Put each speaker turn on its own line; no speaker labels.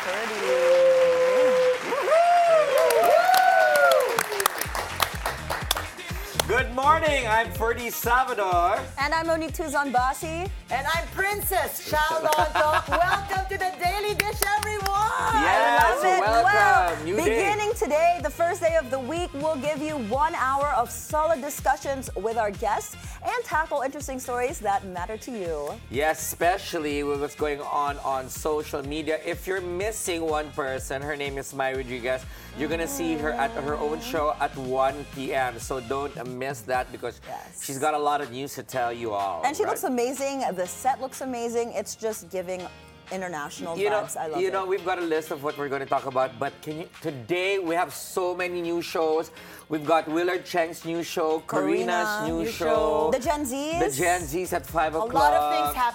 Ferdy.
Good morning, I'm Ferdy Salvador.
And I'm Monique Tuzon Basi.
And I'm Princess Charlotte. Welcome to the Daily Dish, everyone!
Yes,
Love it.
welcome.
Well,
New day.
beginning today, the first day of the week, we'll give you 1 hour of solid discussions with our guests and tackle interesting stories that matter to you.
Yes, especially with what's going on social media. If you're missing one person, her name is Mai Rodriguez. You're gonna see her at her own show at 1 p.m. So don't miss that because
Yes.
she's got a lot of news to tell you all.
And she
right?
looks amazing. The set looks amazing. It's just giving international vibes. I love it.
We've got a list of what we're going to talk about, but today we have so many new shows. We've got Willard Cheng's new show, Karina's new show,
The Gen Zs.
the Gen Zs at 5
A
o'clock.
lot of things